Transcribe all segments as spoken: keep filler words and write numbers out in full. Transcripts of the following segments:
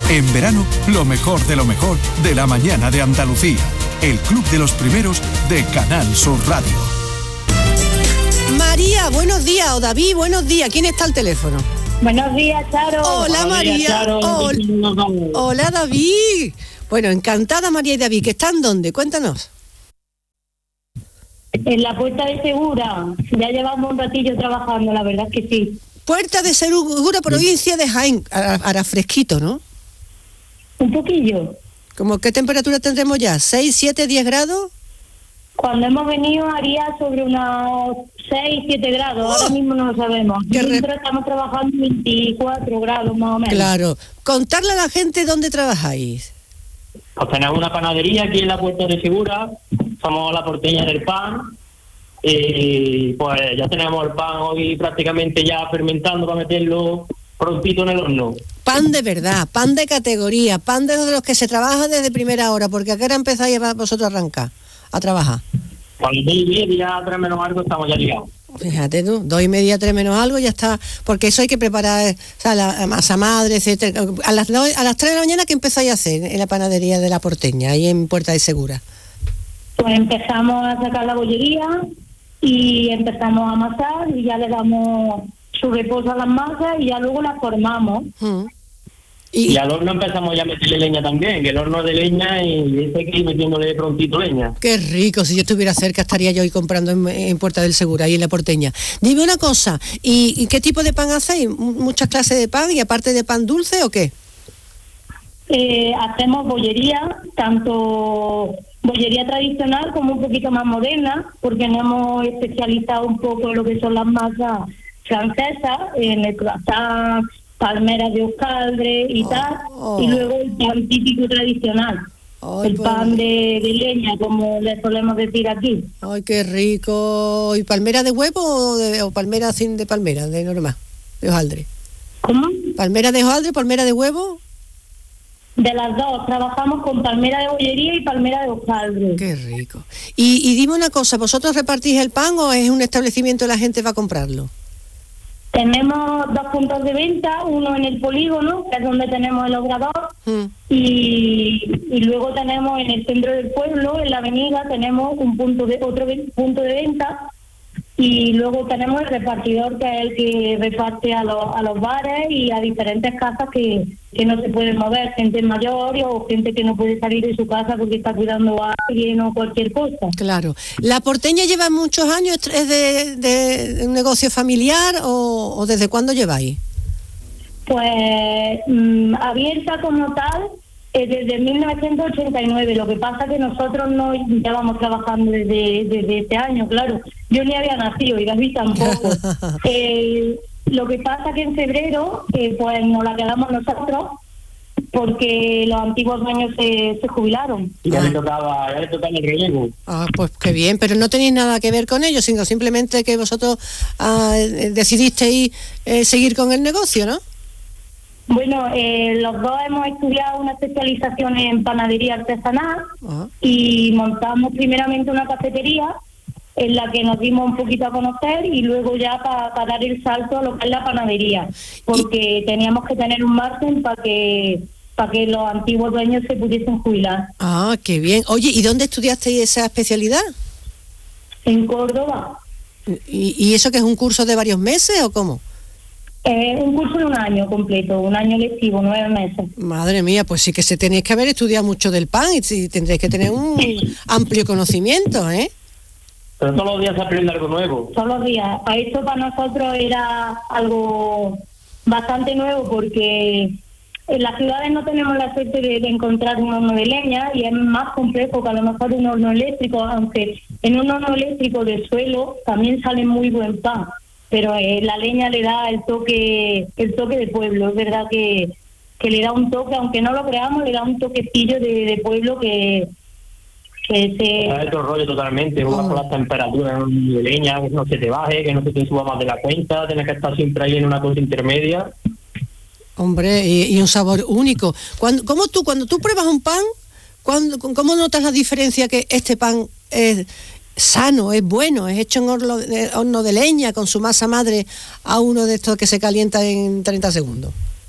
En verano, lo mejor de lo mejor de la mañana de Andalucía. El club de los primeros de Canal Sur Radio. María, buenos días. O David, buenos días. ¿Quién está al teléfono? Buenos días, Charo. Hola, Buenos María. días, Charo. Hola. Hola, David. Bueno, encantada María y David. ¿Que están dónde? Cuéntanos. En la Puerta de Segura. Ya llevamos un ratillo trabajando, la verdad es que sí. Puerta de Segura, provincia de Jaén. Ahora fresquito, ¿no? Un poquillo. ¿Cómo qué temperatura tendremos ya? ¿seis, siete, diez grados? Cuando hemos venido haría sobre unos seis, siete grados. ¡Oh! Ahora mismo no lo sabemos. Nosotros re... estamos trabajando veinticuatro grados más o menos. Claro. Contarle a la gente dónde trabajáis. Pues tenemos una panadería aquí en la Puerta de Segura. Somos la porteña del pan. Y pues ya tenemos el pan hoy prácticamente ya fermentando para meterlo prontito en el horno. Pan de verdad, pan de categoría, pan de los que se trabaja desde primera hora, porque a qué hora empezáis vosotros a arrancar, a trabajar. A las dos y media, tres menos algo, estamos ya ligados. Fíjate tú, dos y media, tres menos algo, ya está, porque eso hay que preparar, o sea, la masa madre, etcétera. A las dos, a las tres de la mañana, ¿qué empezáis a hacer en la panadería de la Porteña, ahí en Puerta de Segura? Pues empezamos a sacar la bollería y empezamos a amasar y ya le damos su reposo a las masas y ya luego las formamos. Mm. Y, y al horno empezamos ya a meterle leña también, que el horno es de leña y ese que ir metiéndole prontito leña. Qué rico, si yo estuviera cerca estaría yo hoy comprando en, en Puerta del Segura, ahí en la Porteña. Dime una cosa, ¿y, y qué tipo de pan hacéis? ¿Muchas clases de pan y aparte de pan dulce o qué? Eh, hacemos bollería, tanto bollería tradicional como un poquito más moderna, porque nos hemos especializado un poco en lo que son las masas francesas, en el croissant, palmeras de hojaldre y oh, tal, oh. y luego el pan típico tradicional, oh, el pan pues... de, de leña, como le solemos decir aquí. ¡Ay, qué rico! ¿Y palmera de huevo o, de, o palmera sin de palmera, de normal, de hojaldre? ¿Cómo? ¿Palmera de hojaldre, palmera de huevo? De las dos, trabajamos con palmera de bollería y palmera de hojaldre. ¡Qué rico! Y, y dime una cosa, ¿vosotros repartís el pan o es un establecimiento y la gente va a comprarlo? Tenemos dos puntos de venta, uno en el polígono, que es donde tenemos el obrador, mm. y, y luego tenemos en el centro del pueblo, en la avenida, tenemos un punto de otro punto de venta, y luego tenemos el repartidor, que es el que reparte a los, a los bares y a diferentes casas que, que no se pueden mover, gente mayor o gente que no puede salir de su casa porque está cuidando a alguien o cualquier cosa. Claro. ¿La Porteña lleva muchos años? ¿Es de, de, de un negocio familiar o, o desde cuándo lleváis? Pues mmm, abierta como tal eh, desde mil novecientos ochenta y nueve. Lo que pasa que nosotros no llevamos trabajando desde, desde este año, claro. Yo ni había nacido y David tampoco. eh, lo que pasa que en febrero eh, pues nos la quedamos nosotros porque los antiguos dueños se, se jubilaron. Y ya ah. le tocaba, ya le tocaba el relevo. Ah, pues qué bien, pero no tenéis nada que ver con ellos, sino simplemente que vosotros ah, decidisteis eh, seguir con el negocio, ¿no? Bueno, eh, los dos hemos estudiado una especialización en panadería artesanal uh-huh. y montamos primeramente una cafetería en la que nos dimos un poquito a conocer y luego ya para pa dar el salto a lo que es la panadería, porque ¿Y? teníamos que tener un margen para que para que los antiguos dueños se pudiesen jubilar. Ah, qué bien. Oye, ¿y dónde estudiaste esa especialidad? En Córdoba. ¿Y, y eso que es un curso de varios meses o cómo? Eh, un curso de un año completo, un año lectivo, nueve meses. Madre mía, pues sí que se tenéis que haber estudiado mucho del pan y sí, tendréis que tener un amplio conocimiento, ¿eh? Pero todos los días se aprende algo nuevo. Todos los días. Esto para nosotros era algo bastante nuevo porque en las ciudades no tenemos la suerte de, de encontrar un horno de leña y es más complejo que a lo mejor un horno eléctrico, aunque en un horno eléctrico de suelo también sale muy buen pan. Pero eh, la leña le da el toque el toque de pueblo, es verdad que, que le da un toque, aunque no lo creamos, le da un toquecillo de, de pueblo que, que se... Es otro rollo totalmente, jugar con las temperaturas de leña, que no se te baje, que no se te suba más de la cuenta, tienes que estar siempre ahí en una cosa intermedia. Hombre, y, y un sabor único. Cuando, ¿cómo tú, cuando tú pruebas un pan, cuando, ¿cómo notas la diferencia que este pan es sano, es bueno, es hecho en horno de, horno de leña con su masa madre a uno de estos que se calienta en treinta segundos?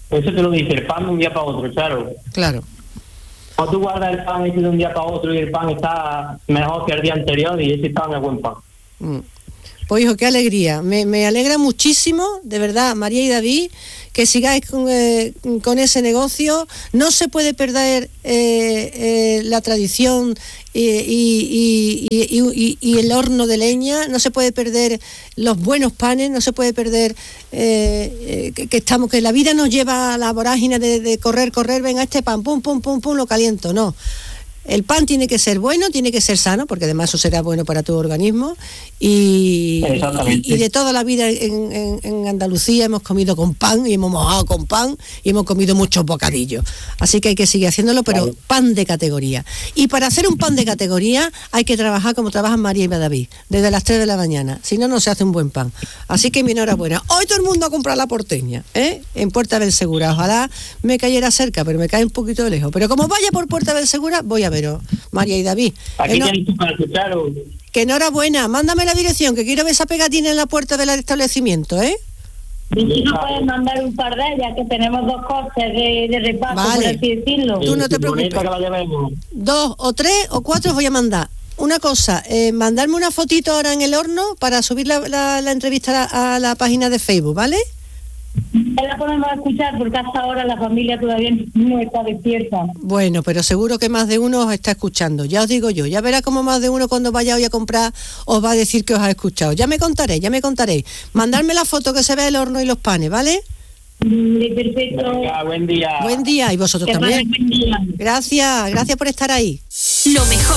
Eso te lo dice el pan de un día para otro, claro. Claro. Cuando tú guardas el pan ese de un día para otro y el pan está mejor que el día anterior y ese pan es buen pan. Mm. Pues hijo, qué alegría. Me, me alegra muchísimo, de verdad, María y David, que sigáis con, eh, con ese negocio. No se puede perder eh, eh, la tradición y, y, y, y, y, y el horno de leña, no se puede perder los buenos panes, no se puede perder eh, eh, que, que estamos, que la vida nos lleva a la vorágine de, de correr, correr, venga este pan, pum, pum, pum, pum, lo caliento, no. El pan tiene que ser bueno, tiene que ser sano, porque además eso será bueno para tu organismo. Y, y, y de toda la vida en, en, en Andalucía hemos comido con pan y hemos mojado con pan y hemos comido muchos bocadillos. Así que hay que seguir haciéndolo, pero claro, pan de categoría. Y para hacer un pan de categoría hay que trabajar como trabajan María y David, desde las tres de la mañana. Si no, no se hace un buen pan. Así que mi enhorabuena. Hoy todo el mundo a comprar la porteña, ¿eh? En Puerta del Segura. Ojalá me cayera cerca, pero me cae un poquito de lejos. Pero como vaya por Puerta del Segura, voy a veros, María y David. Aquí Eno... tienes tú para escucharos. Que enhorabuena, mándame la dirección, que quiero ver esa pegatina en la puerta del establecimiento, ¿eh? Y si no puedes mandar un par de ellas, que tenemos dos coches de, de repaso, vale, por así decirlo. Tú no te preocupes. Dos o tres o cuatro os voy a mandar. Una cosa, eh, mandarme una fotito ahora en el horno para subir la, la, la entrevista a, a la página de Facebook, ¿vale? Ya la podemos escuchar porque hasta ahora la familia todavía no está despierta. Bueno, pero seguro que más de uno os está escuchando, ya os digo yo, ya verá como más de uno cuando vaya hoy a comprar os va a decir que os ha escuchado. Ya me contaréis, ya me contaréis. Mandarme la foto que se ve el horno y los panes, ¿vale? Sí, perfecto. Venga, buen día. Buen día, y vosotros Que también. buen día. Gracias, gracias por estar ahí. Lo mejor